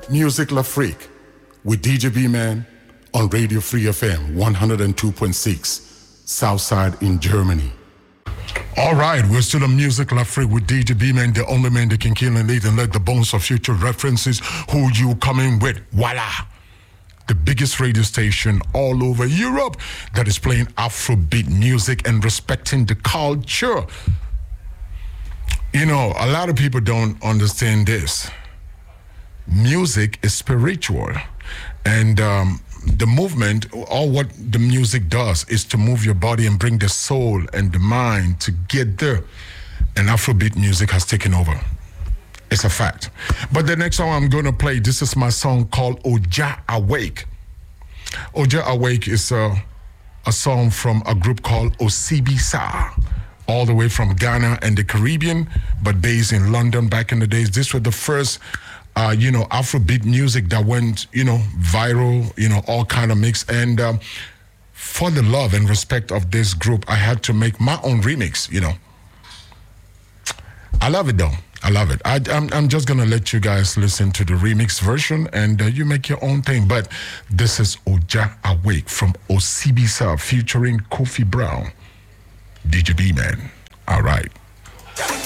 Music L'Afrique with DJ B-Man on Radio Free FM 102.6, Southside in Germany. All right, we're still on Music L'Afrique with DJ B-Man, the only man that can kill and lead and let the bones of future references. Who you coming with? Voila! The biggest radio station all over Europe that is playing Afrobeat music and respecting the culture. You know, a lot of people don't understand this. Music is spiritual, and the movement, or what the music does, is to move your body and bring the soul and the mind together. And Afrobeat music has taken over. It's a fact. But the next song I'm going to play, this is my song called Oja Awake. Oja Awake is a song from a group called Osibisa, all the way from Ghana and the Caribbean, but based in London back in the days. This was the first, Afrobeat music that went, viral, all kind of mix. And for the love and respect of this group, I had to make my own remix, I love it though. I love it. I'm just going to let you guys listen to the remix version and you make your own thing. But this is Oja Awake from Osibisa featuring Kofi Brown. DJ B-Man. All right.